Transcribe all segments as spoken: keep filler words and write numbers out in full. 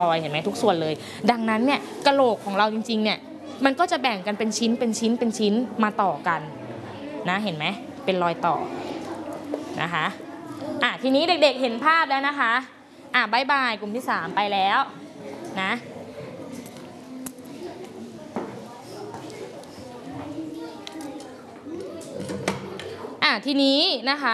อยเห็นไหมทุกส่วนเลยดังนั้นเนี่ยกะโหลกของเราจริงๆเนี่ยมันก็จะแบ่งกันเป็นชิ้นเป็นชิ้นเป็นชิ้นมาต่อกันนะเห็นไหมเป็นรอยต่อนะคะอ่ะทีนี้เด็กๆเห็นภาพแล้วนะคะอ่ะบายบายกลุ่มที่สามไปแล้วนะอ่ะทีนี้นะคะ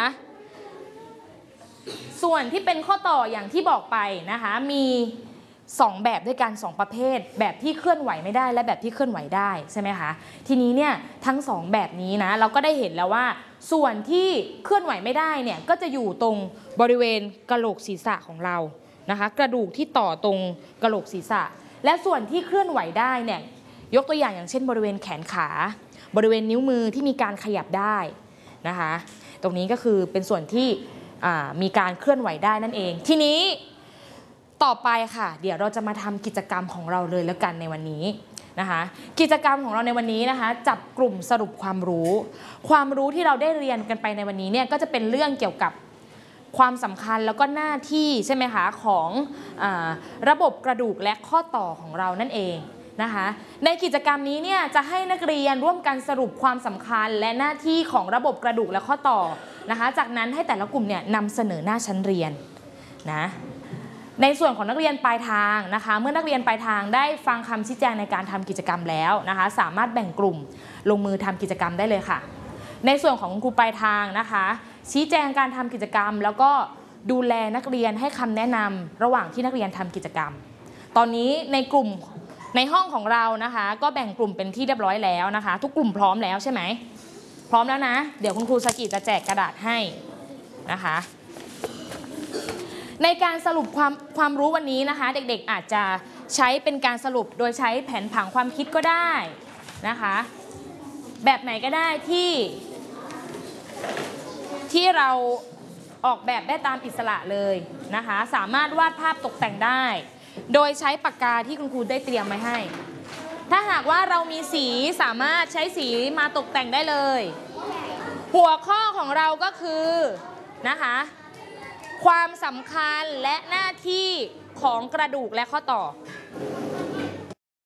ส่วนที่เป็นข้อต่ออย่างที่บอกไปนะคะมีสองแบบด้วยกันสองประเภทแบบที่เคลื่อนไหวไม่ได้และแบบที่เคลื่อนไหวได้ใช่ไหมคะทีนี้เนี่ยทั้งสองแบบนี้นะเราก็ได้เห็นแล้วว่าส่วนที่เคลื่อนไหวไม่ได้เนี่ยก็จะอยู่ตรงบริเวณกะโหลกศีรษะของเรานะคะกระดูกที่ต่อตรงกะโหลกศีรษะและส่วนที่เคลื่อนไหวได้เนี่ยยกตัวอย่างอย่างเช่นบริเวณแขนขาบริเวณนิ้วมือที่มีการขยับได้นะคะตรงนี้ก็คือเป็นส่วนที่มีการเคลื่อนไหวได้นั่นเองทีนี้ต่อไปค่ะเดี๋ยวเราจะมาทำกิจกรรมของเราเลยแล้วกันในวันนี้นะคะกิจกรรมของเราในวันนี้นะคะจับกลุ่มสรุปความรู้ความรู้ที่เราได้เรียนกันไปในวันนี้เนี่ยก็จะเป็นเรื่องเกี่ยวกับความสำคัญแล้วก็หน้าที่ใช่ไหมคะของอ่าระบบกระดูกและข้อต่อของเรานั่นเองนะคะในกิจกรรมนี้เนี่ยจะให้นักเรียนร่วมกันสรุปความสำคัญและหน้าที่ของระบบกระดูกและข้อต่อนะคะจากนั้นให้แต่ละกลุ่มเนี่ยนำเสนอหน้าชั้นเรียนนะในส่วนของนักเรียนปลายทางนะคะเมื่อนักเรียนปลายทางได้ฟังคำชี้แจงในการทำกิจกรรมแล้วนะคะสามารถแบ่งกลุ่มลงมือทำกิจกรรมได้เลยค่ะในส่วนของครูปลายทางนะคะชี้แจงการทำกิจกรรมแล้วก็ดูแลนักเรียนให้คำแนะนำระหว่างที่นักเรียนทำกิจกรรมตอนนี้ในกลุ่มในห้องของเรานะคะก็แบ่งกลุ่มเป็นที่เรียบร้อยแล้วนะคะทุกกลุ่มพร้อมแล้วใช่ไหมพร้อมแล้วนะเดี๋ยวคุณครูสกิจะแจกกระดาษให้นะคะในการสรุปความความรู้วันนี้นะคะเด็กๆอาจจะใช้เป็นการสรุปโดยใช้แผนผังความคิดก็ได้นะคะแบบไหนก็ได้ที่ที่เราออกแบบได้ตามอิสระเลยนะคะสามารถวาดภาพตกแต่งได้โดยใช้ปากกาที่คุณครูได้เตรียมไว้ให้ถ้าหากว่าเรามีสีสามารถใช้สีมาตกแต่งได้เลยหัวข้อของเราก็คือนะคะความสำคัญและหน้าที่ของกระดูกและข้อต่อ